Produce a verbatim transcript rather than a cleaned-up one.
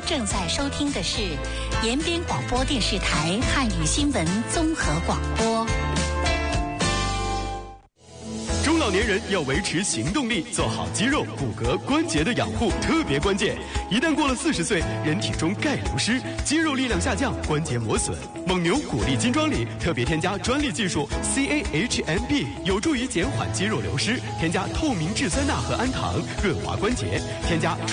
正在收听的是延边广播电视台汉语新闻综合广播。 中老年人要维持行动力，做好肌肉、骨骼、关节的养护特别关键。一旦过了四十岁，人体中钙流失，肌肉力量下降，关节磨损。蒙牛骨力金装里特别添加专利技术 C A H M B， 有助于减缓肌肉流失。添加透明质酸钠和氨糖，润滑关节。添加